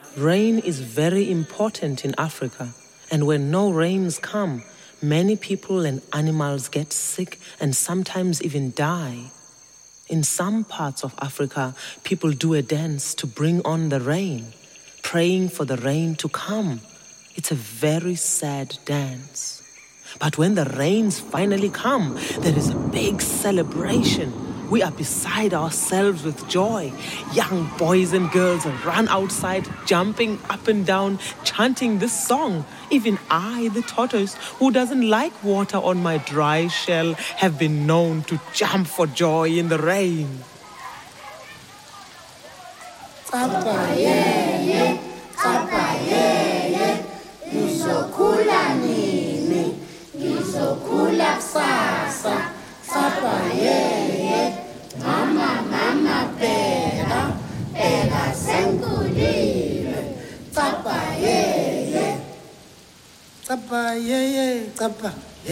Rain is very important in Africa, and when no rains come, many people and animals get sick and sometimes even die. In some parts of Africa, people do a dance to bring on the rain, praying for the rain to come. It's a very sad dance. But when the rains finally come, there is a big celebration. We are beside ourselves with joy. Young boys and girls run outside, jumping up and down, chanting this song. Even I, the tortoise, who doesn't like water on my dry shell, have been known to jump for joy in the rain. Ngizokhula nini, ngizokhula kusasa, mama bheka, bheka sengikhulile, Tsapa